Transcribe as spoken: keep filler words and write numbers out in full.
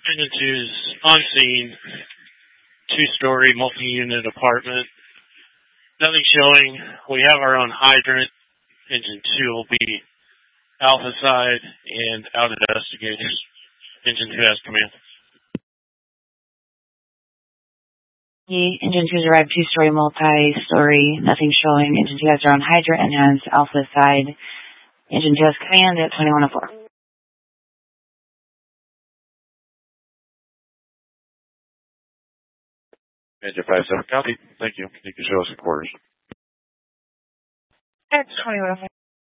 Engine two's on scene, two-story multi-unit apartment. Nothing showing. We have our own hydrant. Engine two will be Alpha side and out investigators. Engine two has command. Engine two has arrived, two-story, multi-story, nothing showing. Engine two has their own hydrant and has Alpha side. Engine two has command at twenty-one oh four. Engine five seven, copy. Thank you. You can show us the quarters. At twenty-one oh four.